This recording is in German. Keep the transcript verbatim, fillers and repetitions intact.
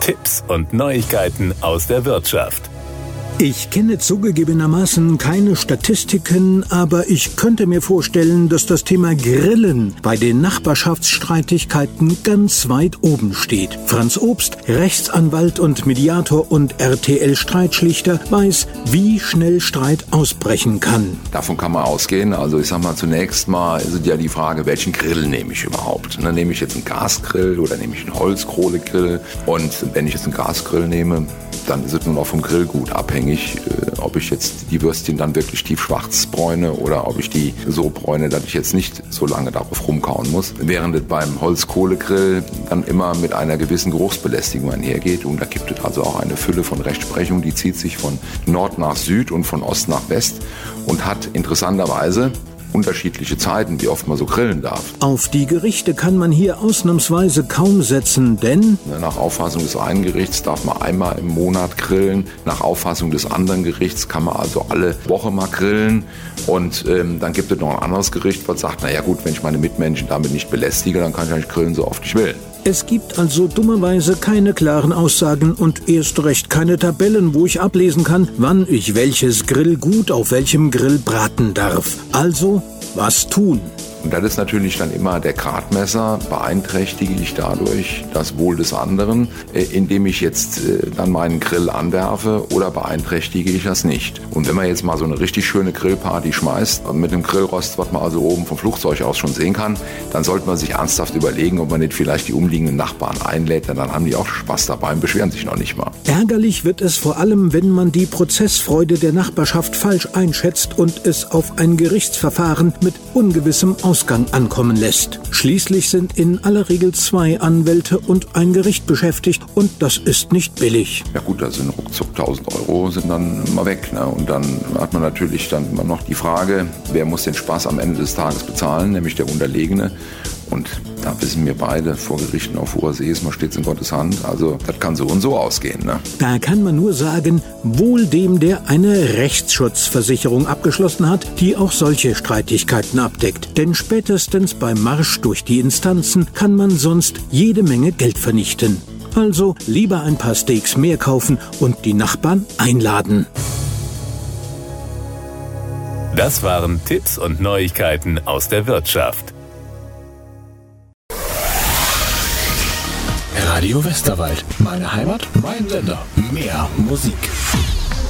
Tipps und Neuigkeiten aus der Wirtschaft. Ich kenne zugegebenermaßen keine Statistiken, aber ich könnte mir vorstellen, dass das Thema Grillen bei den Nachbarschaftsstreitigkeiten ganz weit oben steht. Franz Obst, Rechtsanwalt und Mediator und R T L-Streitschlichter, weiß, wie schnell Streit ausbrechen kann. Davon kann man ausgehen. Also ich sag mal, zunächst mal ist ja die Frage, welchen Grill nehme ich überhaupt? Dann nehme ich jetzt einen Gasgrill oder nehme ich einen Holzkohlegrill? Und wenn ich jetzt einen Gasgrill nehme, dann ist es nun auch vom Grillgut abhängig, äh, ob ich jetzt die Würstchen dann wirklich tiefschwarz bräune oder ob ich die so bräune, dass ich jetzt nicht so lange darauf rumkauen muss. Während es beim Holzkohlegrill dann immer mit einer gewissen Geruchsbelästigung einhergeht. Und da gibt es also auch eine Fülle von Rechtsprechung, die zieht sich von Nord nach Süd und von Ost nach West und hat interessanterweise unterschiedliche Zeiten, wie oft man so grillen darf. Auf die Gerichte kann man hier ausnahmsweise kaum setzen, denn nach Auffassung des einen Gerichts darf man einmal im Monat grillen, nach Auffassung des anderen Gerichts kann man also alle Woche mal grillen und ähm, dann gibt es noch ein anderes Gericht, was sagt, naja gut, wenn ich meine Mitmenschen damit nicht belästige, dann kann ich eigentlich grillen, so oft ich will. Es gibt also dummerweise keine klaren Aussagen und erst recht keine Tabellen, wo ich ablesen kann, wann ich welches Grillgut auf welchem Grill braten darf. Also, was tun? Und das ist natürlich dann immer der Gradmesser, beeinträchtige ich dadurch das Wohl des anderen, indem ich jetzt dann meinen Grill anwerfe oder beeinträchtige ich das nicht. Und wenn man jetzt mal so eine richtig schöne Grillparty schmeißt, mit einem Grillrost, was man also oben vom Flugzeug aus schon sehen kann, dann sollte man sich ernsthaft überlegen, ob man nicht vielleicht die umliegenden Nachbarn einlädt, denn dann haben die auch Spaß dabei und beschweren sich noch nicht mal. Ärgerlich wird es vor allem, wenn man die Prozessfreude der Nachbarschaft falsch einschätzt und es auf ein Gerichtsverfahren mit ungewissem Ausgang ankommen lässt. Schließlich sind in aller Regel zwei Anwälte und ein Gericht beschäftigt und das ist nicht billig. Ja gut, da sind ruckzuck tausend Euro sind dann mal weg. Ne? Und dann hat man natürlich dann immer noch die Frage, wer muss den Spaß am Ende des Tages bezahlen, nämlich der Unterlegene. Und da wissen wir beide, vor Gerichten auf hoher See ist, man stets in Gottes Hand. Also das kann so und so ausgehen. Ne? Da kann man nur sagen, wohl dem, der eine Rechtsschutzversicherung abgeschlossen hat, die auch solche Streitigkeiten abdeckt. Denn spätestens beim Marsch durch die Instanzen kann man sonst jede Menge Geld vernichten. Also lieber ein paar Steaks mehr kaufen und die Nachbarn einladen. Das waren Tipps und Neuigkeiten aus der Wirtschaft. Radio Westerwald. Meine Heimat, mein Sender. Mehr Musik.